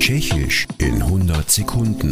Tschechisch in 100 Sekunden.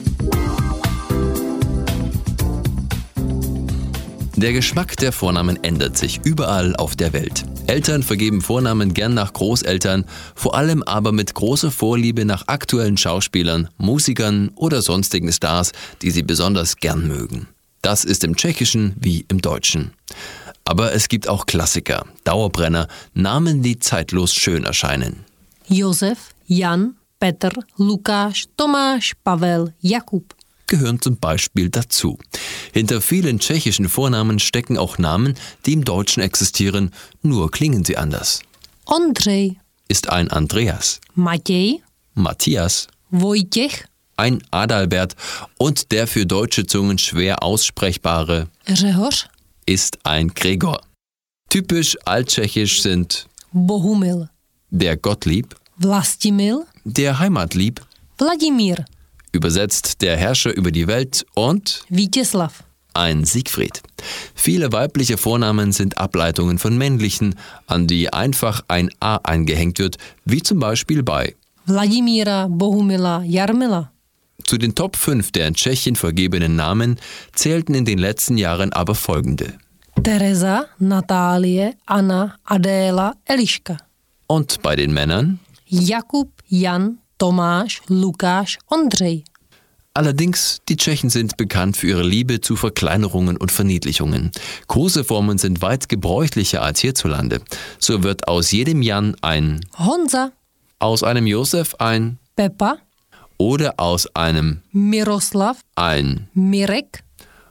Der Geschmack der Vornamen ändert sich überall auf der Welt. Eltern vergeben Vornamen gern nach Großeltern, vor allem aber mit großer Vorliebe nach aktuellen Schauspielern, Musikern oder sonstigen Stars, die sie besonders gern mögen. Das ist im Tschechischen wie im Deutschen. Aber es gibt auch Klassiker, Dauerbrenner, Namen, die zeitlos schön erscheinen. Josef, Jan, Petr, Lukáš, Tomáš, Pavel, Jakub Gehören zum Beispiel dazu. Hinter vielen tschechischen Vornamen stecken auch Namen, die im Deutschen existieren, nur klingen sie anders. Ondřej, Ist ein Andreas, Matěj, Matthias, Vojtěch, ein Adalbert und der für deutsche Zungen schwer aussprechbare Řehoř, ist ein Gregor. Typisch alttschechisch sind Bohumil, der Gottlieb, Vlastimil, der Heimatlieb, Vladimír, übersetzt der Herrscher über die Welt und Vítězslav, ein Siegfried. Viele weibliche Vornamen sind Ableitungen von männlichen, an die einfach ein A eingehängt wird, wie zum Beispiel bei. Vladimíra, Bohumila, Jarmila, Zu den Top 5 der in Tschechien vergebenen Namen zählten in den letzten Jahren aber folgende. Tereza, Natálie, Anna, Adéla, Eliška, Und bei den Männern? Jakub, Jan, Tomáš, Lukáš, Ondřej. Allerdings, die Tschechen sind bekannt für ihre Liebe zu Verkleinerungen und Verniedlichungen. Koseformen sind weit gebräuchlicher als hierzulande. So wird aus jedem Jan ein, Honza, aus einem Josef ein Pepa, oder aus einem Miroslav, ein. Mirek,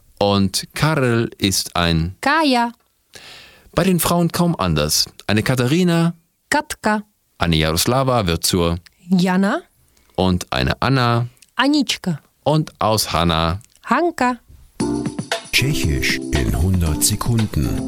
Und Karel ist ein. Kája, Bei den Frauen kaum anders. Eine Katharina, Katka, eine Jaroslava wird zur Jana, und eine Anna Anička, und aus Hanna. Hanka. Tschechisch in 100 Sekunden.